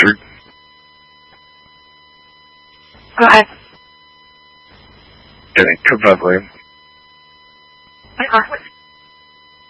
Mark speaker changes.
Speaker 1: True.
Speaker 2: Go ahead.
Speaker 1: Getting to that room.
Speaker 2: What's